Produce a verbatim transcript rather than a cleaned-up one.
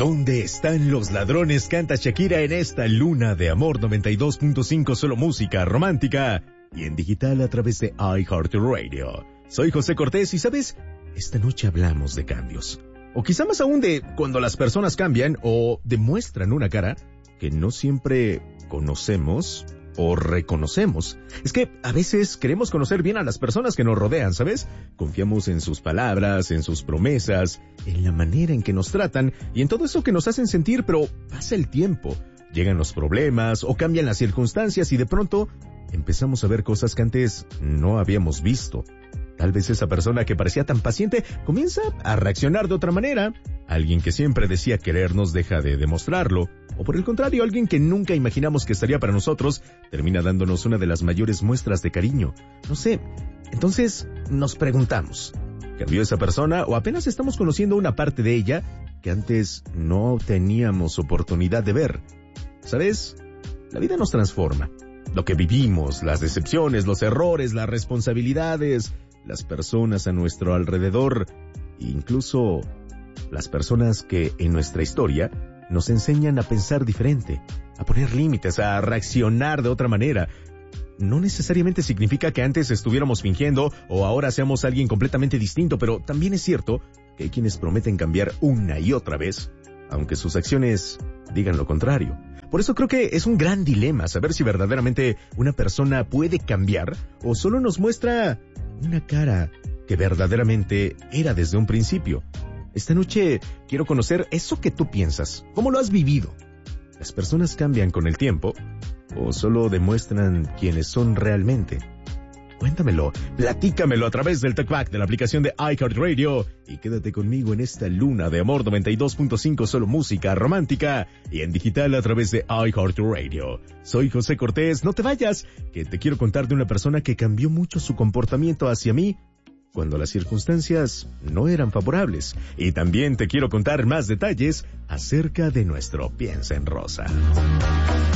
¿Dónde están los ladrones? Canta Shakira en esta luna de amor. Noventa y dos punto cinco, solo música romántica y en digital a través de iHeartRadio. Soy José Cortés y ¿sabes? Esta noche hablamos de cambios. O quizá más aún de cuando las personas cambian o demuestran una cara que no siempre conocemos o reconocemos. Es que a veces queremos conocer bien a las personas que nos rodean, ¿sabes? Confiamos en sus palabras, en sus promesas, en la manera en que nos tratan y en todo eso que nos hacen sentir, pero pasa el tiempo, llegan los problemas o cambian las circunstancias y de pronto empezamos a ver cosas que antes no habíamos visto. Tal vez esa persona que parecía tan paciente comienza a reaccionar de otra manera. Alguien que siempre decía querernos deja de demostrarlo. O por el contrario, alguien que nunca imaginamos que estaría para nosotros termina dándonos una de las mayores muestras de cariño. No sé. Entonces nos preguntamos, ¿cambió esa persona o apenas estamos conociendo una parte de ella que antes no teníamos oportunidad de ver? ¿Sabes? La vida nos transforma. Lo que vivimos, las decepciones, los errores, las responsabilidades, las personas a nuestro alrededor, incluso las personas que en nuestra historia nos enseñan a pensar diferente, a poner límites, a reaccionar de otra manera. No necesariamente significa que antes estuviéramos fingiendo o ahora seamos alguien completamente distinto, pero también es cierto que hay quienes prometen cambiar una y otra vez, aunque sus acciones digan lo contrario. Por eso creo que es un gran dilema saber si verdaderamente una persona puede cambiar o solo nos muestra una cara que verdaderamente era desde un principio. Esta noche quiero conocer eso que tú piensas. ¿Cómo lo has vivido? ¿Las personas cambian con el tiempo o solo demuestran quiénes son realmente? Cuéntamelo, platícamelo a través del TalkBack de la aplicación de iHeartRadio y quédate conmigo en esta luna de amor. Noventa y dos punto cinco, solo música romántica y en digital a través de iHeartRadio. Soy José Cortés, no te vayas, que te quiero contar de una persona que cambió mucho su comportamiento hacia mí cuando las circunstancias no eran favorables. Y también te quiero contar más detalles acerca de nuestro Piensa en Rosa.